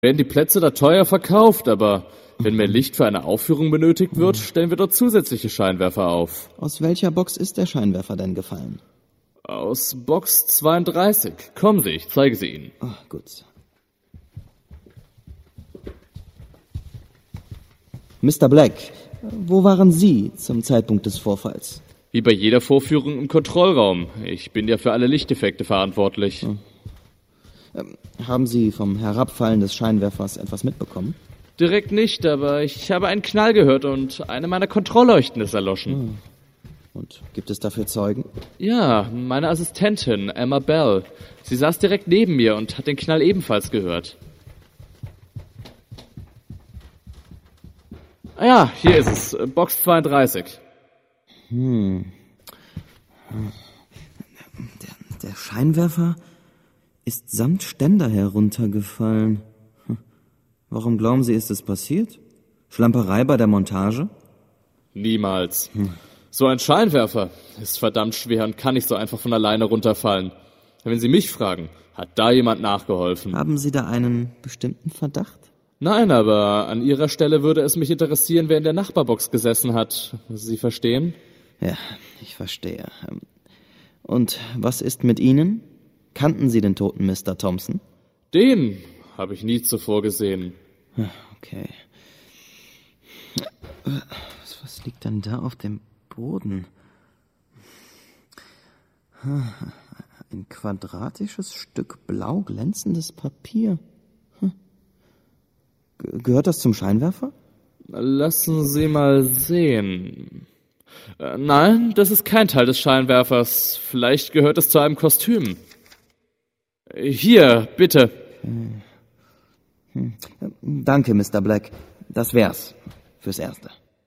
Werden die Plätze da teuer verkauft, aber wenn mehr Licht für eine Aufführung benötigt wird, stellen wir dort zusätzliche Scheinwerfer auf. Aus welcher Box ist der Scheinwerfer denn gefallen? Aus Box 32. Kommen Sie, ich zeige sie Ihnen. Oh, gut. Mr. Black, wo waren Sie zum Zeitpunkt des Vorfalls? Wie bei jeder Vorführung im Kontrollraum. Ich bin ja für alle Lichteffekte verantwortlich. Haben Sie vom Herabfallen des Scheinwerfers etwas mitbekommen? Direkt nicht, aber ich habe einen Knall gehört und eine meiner Kontrollleuchten ist erloschen. Und gibt es dafür Zeugen? Ja, meine Assistentin, Emma Bell. Sie saß direkt neben mir und hat den Knall ebenfalls gehört. Ah ja, hier ist es, Box 32. Der Scheinwerfer ist samt Ständer heruntergefallen. Warum glauben Sie, ist es passiert? Schlamperei bei der Montage? Niemals. So ein Scheinwerfer ist verdammt schwer und kann nicht so einfach von alleine runterfallen. Wenn Sie mich fragen, hat da jemand nachgeholfen? Haben Sie da einen bestimmten Verdacht? Nein, aber an Ihrer Stelle würde es mich interessieren, wer in der Nachbarbox gesessen hat. Sie verstehen? Ja, ich verstehe. Und was ist mit Ihnen? Kannten Sie den toten Mr. Thompson? Den habe ich nie zuvor gesehen. Okay. Was liegt denn da auf dem Boden? Ein quadratisches Stück blau glänzendes Papier. Gehört das zum Scheinwerfer? Lassen Sie mal sehen. Nein, das ist kein Teil des Scheinwerfers. Vielleicht gehört es zu einem Kostüm. Hier, bitte. Danke, Mr. Black. Das wär's. Fürs Erste.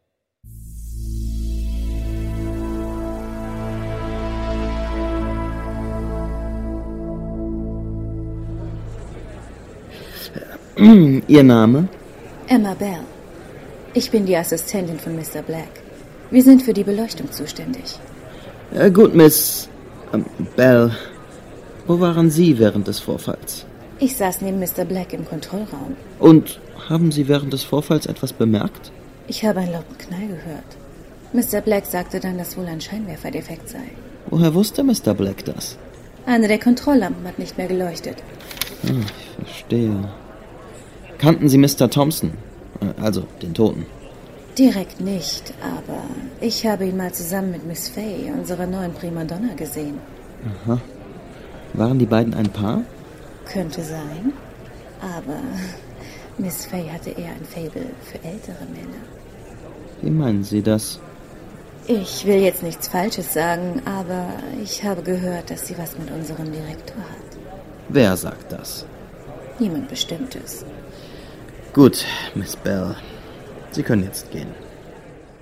Ihr Name? Emma Bell. Ich bin die Assistentin von Mr. Black. Wir sind für die Beleuchtung zuständig. Gut, Miss Bell. Wo waren Sie während des Vorfalls? Ich saß neben Mr. Black im Kontrollraum. Und haben Sie während des Vorfalls etwas bemerkt? Ich habe einen lauten Knall gehört. Mr. Black sagte dann, dass wohl ein Scheinwerfer defekt sei. Woher wusste Mr. Black das? Eine der Kontrolllampen hat nicht mehr geleuchtet. Ich verstehe. Kannten Sie Mr. Thompson? Also den Toten? Direkt nicht, aber ich habe ihn mal zusammen mit Miss Fay, unserer neuen Primadonna, gesehen. Aha. Waren die beiden ein Paar? Könnte sein, aber Miss Fay hatte eher ein Faible für ältere Männer. Wie meinen Sie das? Ich will jetzt nichts Falsches sagen, aber ich habe gehört, dass sie was mit unserem Direktor hat. Wer sagt das? Niemand Bestimmtes. Gut, Miss Bell. Sie können jetzt gehen.